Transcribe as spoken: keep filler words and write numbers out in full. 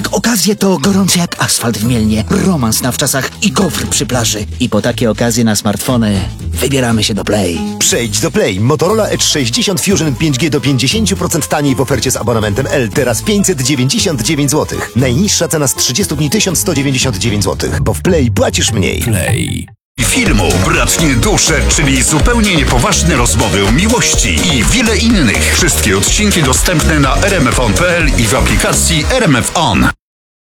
jak okazje to gorące jak asfalt w Mielnie, romans na wczasach i gofr przy plaży. I po takie okazje na smartfony wybieramy się do Play. Przejdź do Play. Motorola Edge sześćdziesiąt Fusion pięć G do pięćdziesiąt procent taniej w ofercie z abonamentem L. Teraz pięćset dziewięćdziesiąt dziewięć złotych. Najniższa cena z trzydziestu dni tysiąc sto dziewięćdziesiąt dziewięć złotych, bo w Play płacisz mniej. Play. Filmu Bratnie dusze, czyli zupełnie niepoważne rozmowy o miłości i wiele innych. Wszystkie odcinki dostępne na r m f on kropka p l i w aplikacji R M F On.